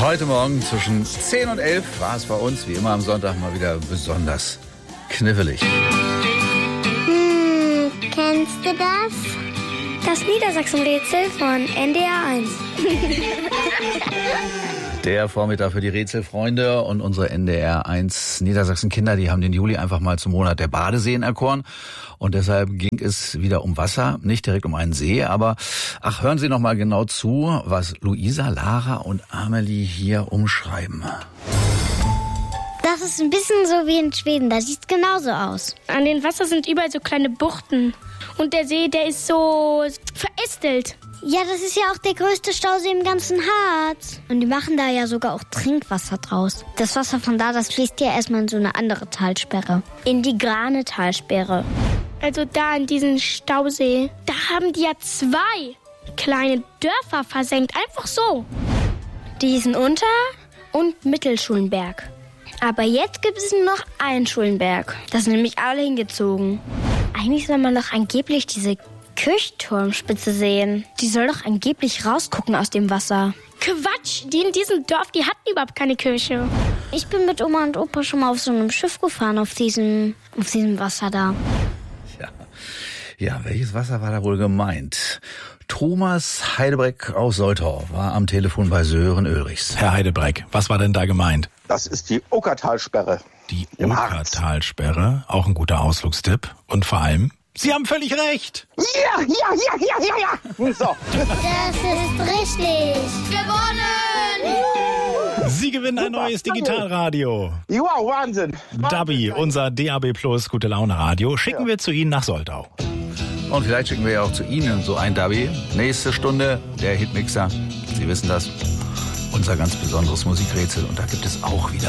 Heute Morgen zwischen 10 und 11 war es bei uns, wie immer am Sonntag, mal wieder besonders knifflig. Kennst du das? Das Niedersachsen-Rätsel von NDR 1. Der Vormittag für die Rätselfreunde und unsere NDR 1 Niedersachsen-Kinder, die haben den Juli einfach mal zum Monat der Badeseen erkoren. Und deshalb ging es wieder um Wasser, nicht direkt um einen See, aber hören Sie noch mal genau zu, was Luisa, Lara und Amelie hier umschreiben. Das ist ein bisschen so wie in Schweden, da sieht es genauso aus. An den Wasser sind überall so kleine Buchten. Und der See, der ist so verästelt. Ja, das ist ja auch der größte Stausee im ganzen Harz. Und die machen da ja sogar auch Trinkwasser draus. Das Wasser von da, das fließt ja erstmal in so eine andere Talsperre. In die Grane-Talsperre. Also da in diesem Stausee, da haben die ja 2 kleine Dörfer versenkt. Einfach so. Diesen Unter- und Mittelschulenberg. Aber jetzt gibt es nur noch einen Schulenberg. Da sind nämlich alle hingezogen. Eigentlich soll man doch angeblich diese Kirchturmspitze sehen. Die soll doch angeblich rausgucken aus dem Wasser. Quatsch, die in diesem Dorf, die hatten überhaupt keine Kirche. Ich bin mit Oma und Opa schon mal auf so einem Schiff gefahren, auf diesem Wasser da. Ja, welches Wasser war da wohl gemeint? Thomas Heidebreck aus Soltau war am Telefon bei Sören Ulrichs. Herr Heidebreck, was war denn da gemeint? Das ist die Okertalsperre. Die Im Harz. Okertalsperre, auch ein guter Ausflugstipp. Und vor allem, Sie haben völlig recht. Ja. So. Das ist richtig. Gewonnen! Sie gewinnen ein neues Digitalradio. Wow, Wahnsinn. Dabi, unser DAB Plus Gute Laune Radio, schicken wir zu Ihnen nach Soldau. Und vielleicht schicken wir ja auch zu Ihnen so ein Dabi. Nächste Stunde der Hitmixer. Sie wissen das. Unser ganz besonderes Musikrätsel. Und da gibt es auch wieder